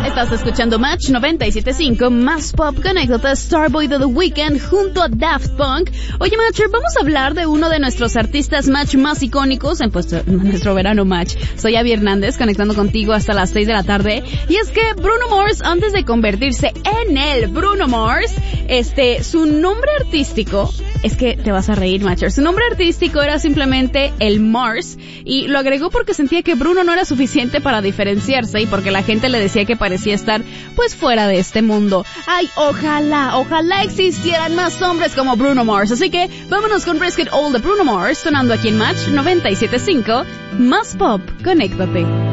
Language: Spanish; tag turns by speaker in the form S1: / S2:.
S1: Estás escuchando Match 97.5, más pop, conéctate, Starboy de The Weeknd junto a Daft Punk. Oye, Matcher, vamos a hablar de uno de nuestros artistas Match más icónicos en nuestro verano Match. Soy Abby Hernández, conectando contigo hasta las 6 de la tarde. Y es que Bruno Mars, antes de convertirse en el Bruno Mars, su nombre artístico, es que te vas a reír, Matcher. Su nombre artístico era simplemente el Mars, y lo agregó porque sentía que Bruno no era suficiente para diferenciarse y porque la gente le decía que parecía estar pues fuera de este mundo. Ay, ojalá existieran más hombres como Bruno Mars. Así que vámonos con Risk It All de Bruno Mars, sonando aquí en Match 97.5, más pop, conéctate.